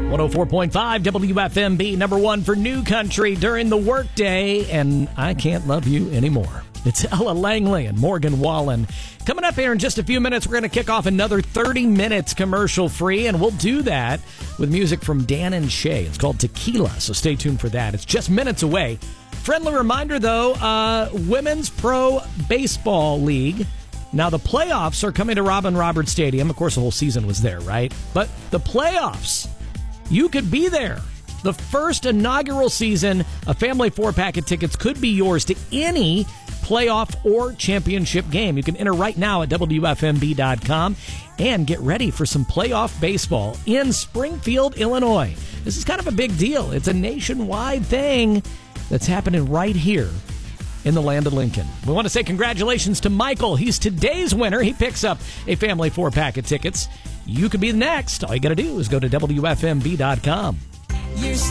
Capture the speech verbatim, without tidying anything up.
one oh four point five W F M B, number one for New Country during the workday, and I Can't Love You Anymore. It's Ella Langley and Morgan Wallen. Coming up here in just a few minutes, we're going to kick off another thirty minutes commercial-free, and we'll do that with music from Dan and Shay. It's called Tequila, so stay tuned for that. It's just minutes away. Friendly reminder, though, uh, Women's Pro Baseball League. Now, the playoffs are coming to Robin Roberts Stadium. Of course, the whole season was there, right? But the playoffs, you could be there. The first inaugural season of Family four-pack of tickets could be yours to any playoff or championship game. You can enter right now at W F M B dot com and get ready for some playoff baseball in Springfield, Illinois. This is kind of a big deal. It's a nationwide thing that's happening right here in the land of Lincoln. We want to say congratulations to Michael. He's today's winner. He picks up a Family four-pack of tickets. You could be the next. All you got to do is go to W F M B dot com.